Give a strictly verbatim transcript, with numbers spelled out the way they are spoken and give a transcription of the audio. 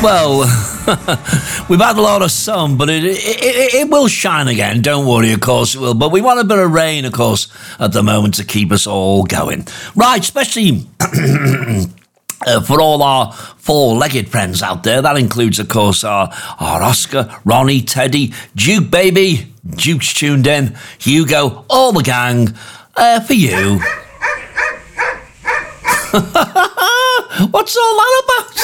Well, we've had a lot of sun, but it, it, it, it will shine again. Don't worry, of course it will. But we want a bit of rain, of course, at the moment to keep us all going. Right, especially uh, for all our four-legged friends out there. That includes, of course, our, our Oscar, Ronnie, Teddy, Duke Baby, Duke's tuned in, Hugo, all the gang, uh, for you. What's all that about?